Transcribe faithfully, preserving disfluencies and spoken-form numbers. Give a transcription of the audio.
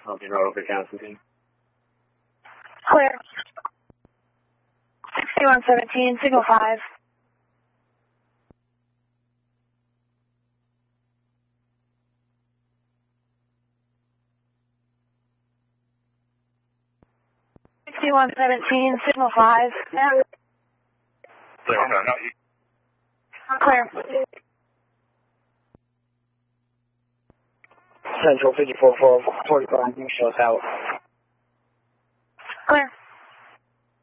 Elgin Road, Oak Ridge, Constantine. Clear. sixty-one seventeen, signal five. sixty-one seventeen, signal five. Yeah. Clear, no, no, you... Clear. Central fifty-four four forty-five, show us out.